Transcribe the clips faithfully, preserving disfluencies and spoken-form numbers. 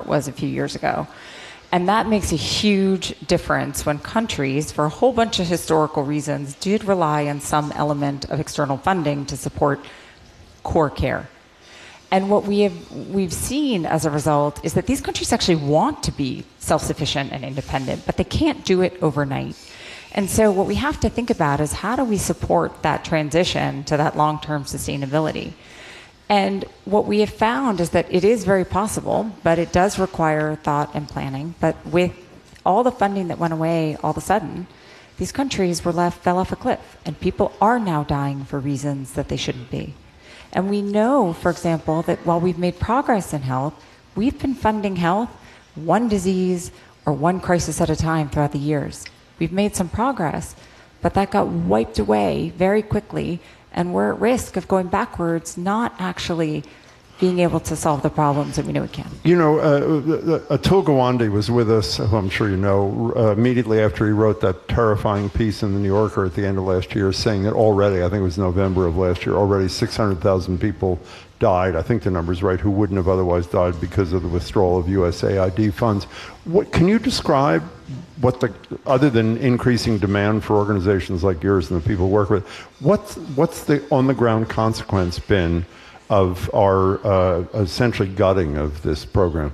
was a few years ago. And that makes a huge difference when countries, for a whole bunch of historical reasons, did rely on some element of external funding to support core care. And what we have, we've seen as a result is that these countries actually want to be self-sufficient and independent, but they can't do it overnight. And so what we have to think about is how do we support that transition to that long-term sustainability? And what we have found is that it is very possible, but it does require thought and planning. But with all the funding that went away all of a sudden, these countries were left, fell off a cliff. And people are now dying for reasons that they shouldn't be. And we know, for example, that while we've made progress in health, we've been funding health one disease or one crisis at a time throughout the years. We've made some progress, but that got wiped away very quickly. And we're at risk of going backwards, not actually being able to solve the problems that we know we can. You know, uh, Atul Gawande was with us, who I'm sure you know, uh, immediately after he wrote that terrifying piece in the New Yorker at the end of last year, saying that already, I think it was November of last year, already six hundred thousand people died, I think the number's right, who wouldn't have otherwise died because of the withdrawal of U S A I D funds. What, can you describe what the, other than increasing demand for organizations like yours and the people who work with, what's, what's the on-the-ground consequence been of our uh, essentially gutting of this program?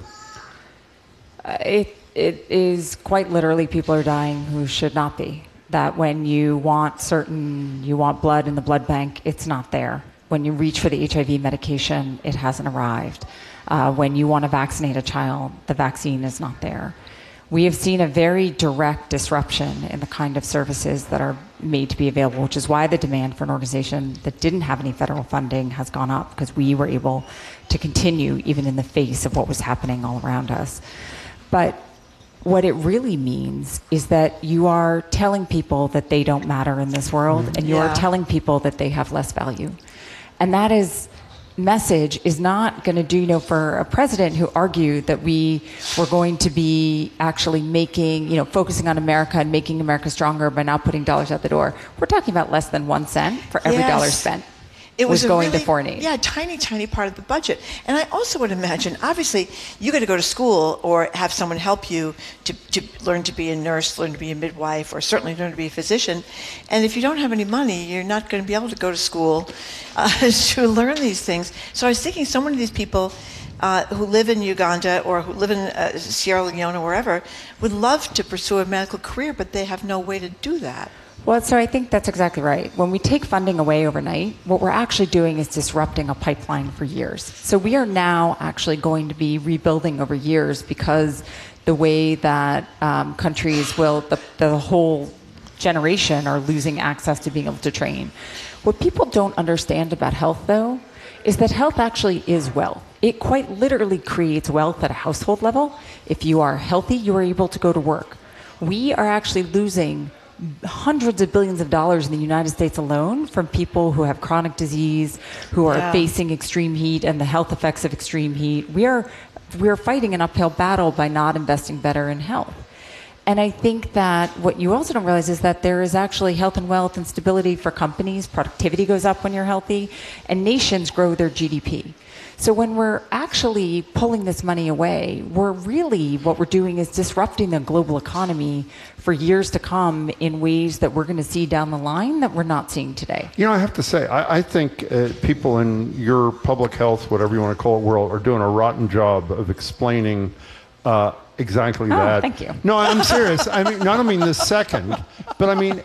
Uh, it, it is quite literally people are dying who should not be. That when you want certain, you want blood in the blood bank, it's not there. When you reach for the H I V medication, it hasn't arrived. Uh, when you want to vaccinate a child, the vaccine is not there. We have seen a very direct disruption in the kind of services that are made to be available, which is why the demand for an organization that didn't have any federal funding has gone up, because we were able to continue even in the face of what was happening all around us. But what it really means is that you are telling people that they don't matter in this world, and you Yeah. are telling people that they have less value. And that is message is not going to do, you know, for a president who argued that we were going to be actually making, you know, focusing on America and making America stronger by not putting dollars out the door. We're talking about less than one cent for every Yes. dollar spent. It was, was a going really, to foreign aid. Yeah, tiny, tiny part of the budget. And I also would imagine, obviously, you got to go to school or have someone help you to, to learn to be a nurse, learn to be a midwife, or certainly learn to be a physician. And if you don't have any money, you're not going to be able to go to school uh, to learn these things. So I was thinking so many of these people uh, who live in Uganda or who live in uh, Sierra Leone or wherever would love to pursue a medical career, but they have no way to do that. Well, so I think that's exactly right. When we take funding away overnight, what we're actually doing is disrupting a pipeline for years. So we are now actually going to be rebuilding over years because the way that um, countries will, the, the whole generation are losing access to being able to train. What people don't understand about health, though, is that health actually is wealth. It quite literally creates wealth at a household level. If you are healthy, you are able to go to work. We are actually losing hundreds of billions of dollars in the United States alone from people who have chronic disease, who are Yeah. facing extreme heat and the health effects of extreme heat. We are, we are fighting an uphill battle by not investing better in health. And I think that what you also don't realize is that there is actually health and wealth and stability for companies. Productivity goes up when you're healthy, and nations grow their G D P. So when we're actually pulling this money away, we're really, what we're doing is disrupting the global economy for years to come in ways that we're going to see down the line that we're not seeing today. You know, I have to say, I, I think uh, people in your public health, whatever you want to call it, world, are doing a rotten job of explaining uh, exactly Oh, that. thank you. No, I'm serious. I mean, not I mean this second, but I mean,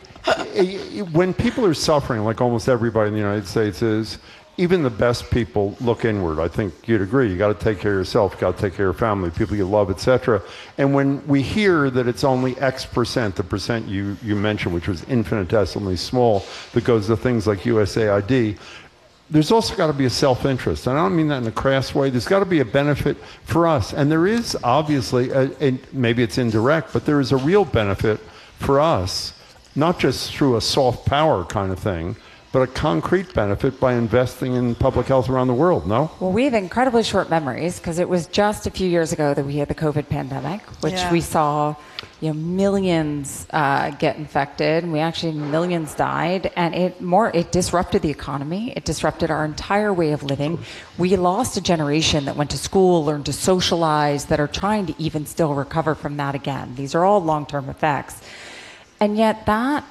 when people are suffering, like almost everybody in the United States is, even the best people look inward. I think you'd agree. You got to take care of yourself. You got to take care of your family, people you love, et cetera. And when we hear that it's only X percent, the percent you, you mentioned, which was infinitesimally small, that goes to things like U S A I D, there's also got to be a self-interest. And I don't mean that in a crass way. There's got to be a benefit for us. And there is obviously, a, a, maybe it's indirect, but there is a real benefit for us, not just through a soft power kind of thing, but a concrete benefit by investing in public health around the world, no? Well, we have incredibly short memories because it was just a few years ago that we had the COVID pandemic, which Yeah. we saw, you know, millions uh, get infected, and we actually millions died, and it more it disrupted the economy. It disrupted our entire way of living. We lost a generation that went to school, learned to socialize, that are trying to even still recover from that again. These are all long-term effects, and yet that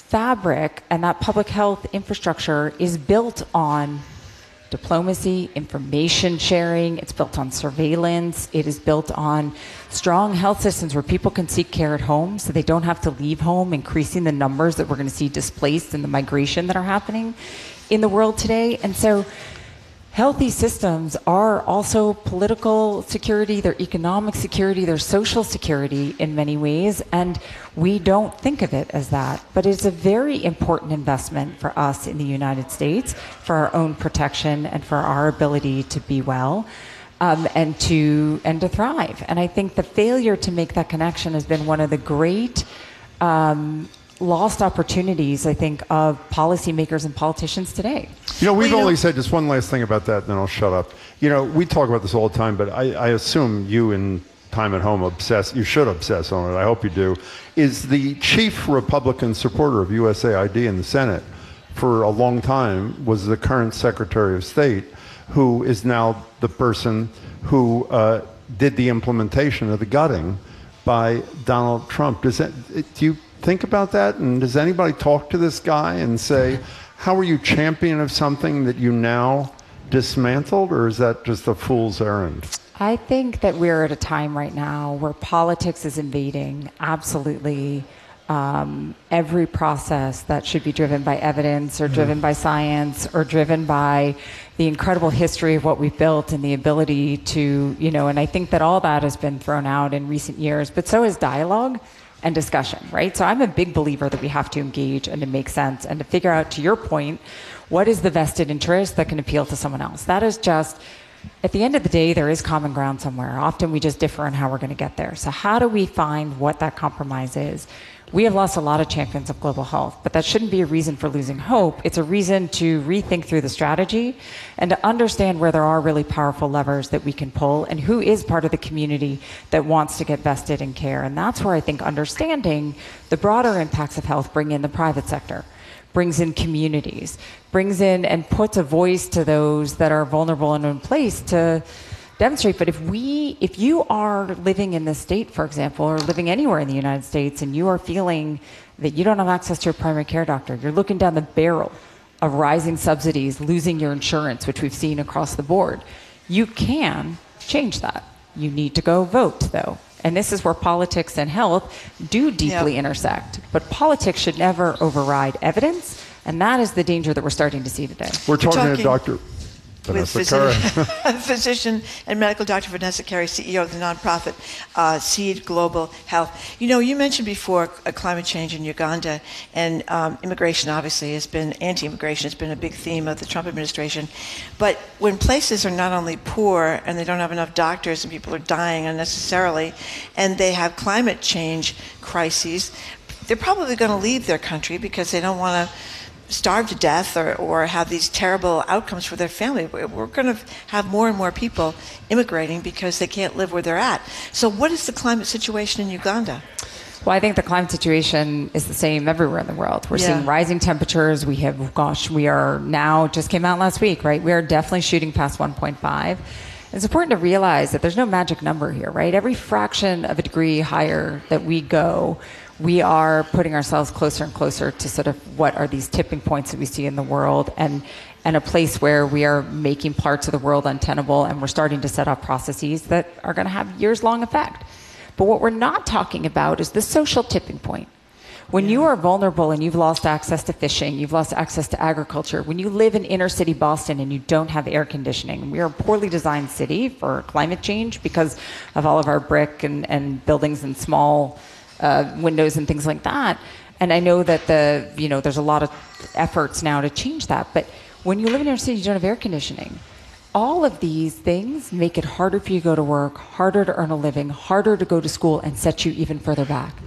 fabric and that public health infrastructure is built on diplomacy, information sharing. It's built on surveillance. It is built on strong health systems where people can seek care at home so they don't have to leave home, increasing the numbers that we're going to see displaced in the migration that are happening in the world today. And so healthy systems are also political security, they're economic security, they're social security in many ways, and we don't think of it as that. But it's a very important investment for us in the United States for our own protection and for our ability to be well um, and to and to thrive. And I think the failure to make that connection has been one of the great um, lost opportunities, I think, of policymakers and politicians today. You know, we've Well, you only know- said just one last thing about that, and then I'll shut up. You know, we talk about this all the time, but I, I assume you in time at home obsess, you should obsess on it, I hope you do, is the chief Republican supporter of U S A I D in the Senate for a long time was the current Secretary of State, who is now the person who uh, did the implementation of the gutting by Donald Trump. Does that, do you think about that? And does anybody talk to this guy and say, how are you champion of something that you now dismantled, or is that just a fool's errand? I think that we're at a time right now where politics is invading absolutely um, every process that should be driven by evidence or driven by science or driven by the incredible history of what we've built and the ability to, you know, and I think that all that has been thrown out in recent years, but so is dialogue and discussion, right? So I'm a big believer that we have to engage and to make sense and to figure out, to your point, what is the vested interest that can appeal to someone else. That is just, at the end of the day, there is common ground somewhere. Often we just differ on how we're going to get there. So how do we find what that compromise is? We have lost a lot of champions of global health, but that shouldn't be a reason for losing hope. It's a reason to rethink through the strategy and to understand where there are really powerful levers that we can pull and who is part of the community that wants to get vested in care. And that's where I think understanding the broader impacts of health bring in the private sector, brings in communities, brings in and puts a voice to those that are vulnerable and in place to demonstrate. But if we, if you are living in this state, for example, or living anywhere in the United States, and you are feeling that you don't have access to a primary care doctor, you're looking down the barrel of rising subsidies, losing your insurance, which we've seen across the board, you can change that. You need to go vote, though. And this is where politics and health do deeply Yeah. intersect. But politics should never override evidence, and that is the danger that we're starting to see today. We're talking, talking to Doctor with Vanessa Curran. physician, physician and medical doctor Vanessa Carey, C E O of the nonprofit uh, Seed Global Health. You know, you mentioned before uh, climate change in Uganda, and um, immigration obviously has been, anti-immigration has been a big theme of the Trump administration. But when places are not only poor and they don't have enough doctors and people are dying unnecessarily, and they have climate change crises, they're probably going to leave their country because they don't want to starve to death or, or have these terrible outcomes for their family. We're going to have more and more people immigrating because they can't live where they're at. So what is the climate situation in Uganda? Well, I think the climate situation is the same everywhere in the world. We're Yeah. seeing rising temperatures. We have, gosh, we are now, just came out last week, right? We are definitely shooting past one point five. It's important to realize that there's no magic number here, right? Every fraction of a degree higher that we go, we are putting ourselves closer and closer to sort of what are these tipping points that we see in the world, and and a place where we are making parts of the world untenable, and we're starting to set up processes that are going to have years-long effect. But what we're not talking about is the social tipping point. When you are vulnerable and you've lost access to fishing, you've lost access to agriculture, when you live in inner city Boston and you don't have air conditioning, we are a poorly designed city for climate change because of all of our brick and, and buildings and small uh, windows and things like that. And I know that the, you know, there's a lot of efforts now to change that. But when you live in inner city, you don't have air conditioning. All of these things make it harder for you to go to work, harder to earn a living, harder to go to school, and set you even further back.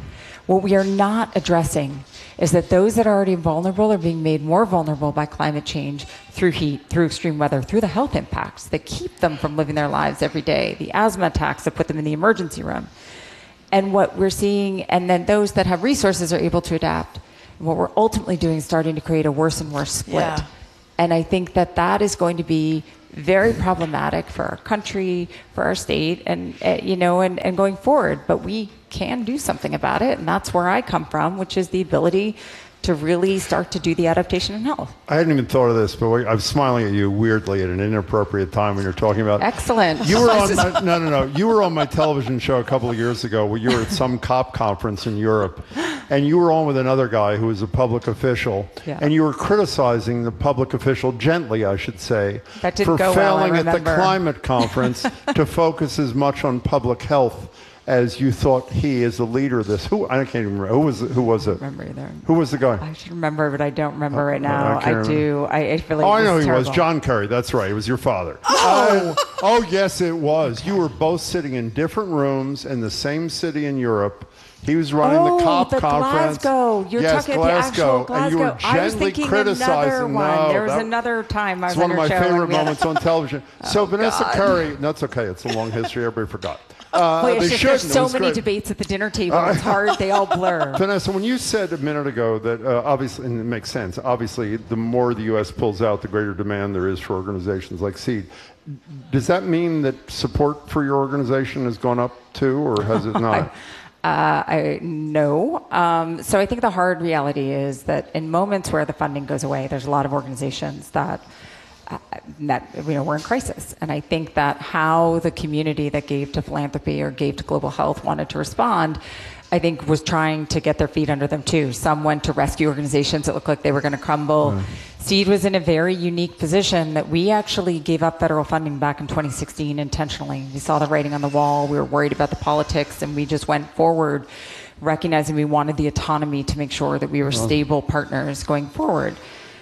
What we are not addressing is that those that are already vulnerable are being made more vulnerable by climate change through heat, through extreme weather, through the health impacts that keep them from living their lives every day, the asthma attacks that put them in the emergency room. And what we're seeing, and then those that have resources are able to adapt. And what we're ultimately doing is starting to create a worse and worse split. Yeah. And I think that that is going to be very problematic for our country, for our state, and uh, you know, and, and going forward. But we can do something about it, and that's where I come from, which is the ability to really start to do the adaptation in health. I hadn't even thought of this, but wait, I'm smiling at you weirdly at an inappropriate time when you're talking about. Excellent. You were on my, no, no, no. You were on my television show a couple of years ago where you were at some COP conference in Europe, and you were on with another guy who was a public official, yeah. and you were criticizing the public official gently, I should say, that didn't for go well, I failing at the remember. climate conference to focus as much on public health as you thought he, as the leader of this. Who I can't even remember. Who was it? Who was it? Remember either. Who was the guy? I should remember, but I don't remember Oh, right now. I can't I, do. I, I feel like Oh, it I know was he was. terrible. John Kerry. That's right. It was your father. Oh, oh, yes, it was. You were both sitting in different rooms in the same city in Europe. He was running Oh, the COP the conference. Glasgow. You're yes, talking Glasgow, the actual and you were Glasgow. I was gently thinking criticizing. another one. No, there was that- another time I was It's one of on my your show favorite and we had- moments on television. so Vanessa God. Curry. That's okay. It's a long history. Everybody forgot. Uh, Wait, they it's just there's shouldn't. It so was many great. debates at the dinner table. It's hard. They all blur. Vanessa, when you said a minute ago that uh, obviously, and it makes sense, obviously the more the U S pulls out, the greater demand there is for organizations like SEED. Does that mean that support for your organization has gone up too, or has it not? Uh, I no. Um, so I think the hard reality is that in moments where the funding goes away, there's a lot of organizations that uh, that you know we're in crisis, and I think that how the community that gave to philanthropy or gave to global health wanted to respond, I think was trying to get their feet under them too. Some went to rescue organizations that looked like they were going to crumble. Mm. SEED was in a very unique position that we actually gave up federal funding back in twenty sixteen intentionally. We saw the writing on the wall. We were worried about the politics, and we just went forward, recognizing we wanted the autonomy to make sure that we were stable partners going forward.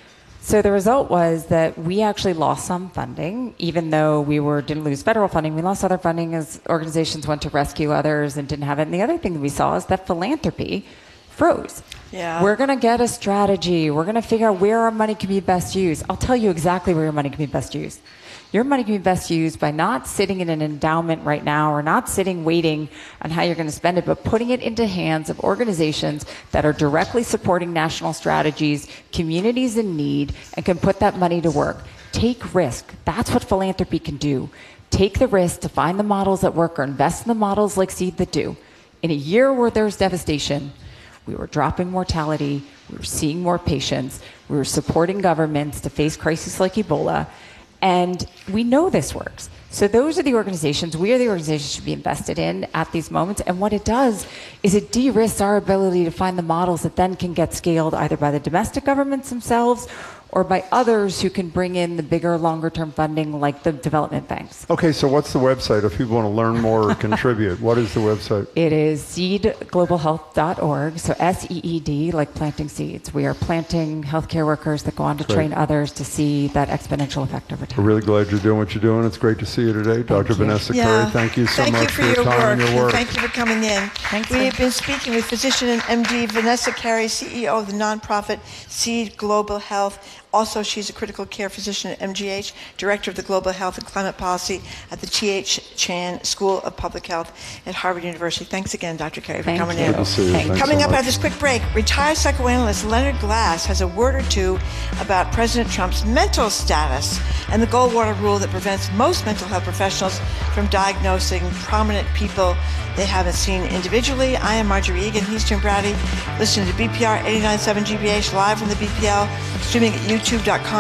So the result was that we actually lost some funding, even though we were didn't lose federal funding. We lost other funding as organizations went to rescue others and didn't have it. And the other thing that we saw is that philanthropy froze. Yeah. We're going to get a strategy. We're going to figure out where our money can be best used. I'll tell you exactly where your money can be best used. Your money can be best used by not sitting in an endowment right now or not sitting waiting on how you're going to spend it, but putting it into hands of organizations that are directly supporting national strategies, communities in need, and can put that money to work. Take risk. That's what philanthropy can do. Take the risk to find the models that work or invest in the models like SEED that do. In a year where there's devastation, we were dropping mortality, we were seeing more patients, we were supporting governments to face crises like Ebola, and we know this works. So those are the organizations, we are the organizations should be invested in at these moments, and what it does is it de-risks our ability to find the models that then can get scaled either by the domestic governments themselves or by others who can bring in the bigger, longer-term funding like the development banks. Okay, so what's the website if people want to learn more or contribute? What is the website? It is seed global health dot org, so S E E D, like planting seeds. We are planting healthcare workers that go on to Great. train others to see that exponential effect over time. We're really glad you're doing what you're doing. It's great to see you today. Doctor you. Vanessa Yeah. Curry, thank you so thank much you for, your your time work, and your work. Thank you for coming in. Thanks, we Lynn. have been speaking with physician and M D Vanessa Curry, C E O of the nonprofit SEED Global Health. Also, she's a critical care physician at M G H, director of the Global Health and Climate Policy at the T H Chan School of Public Health at Harvard University. Thanks again, Doctor Curry, for Thank coming you. in. Good to see you. Thank Thanks Coming so up much. after this quick break, retired psychoanalyst Leonard Glass has a word or two about President Trump's mental status and the Goldwater rule that prevents most mental health professionals from diagnosing prominent people they haven't seen individually. I am Marjorie Egan. He's Jim Brady. Listen to B P R eighty-nine point seven G B H live from the B P L, streaming at youtube dot com.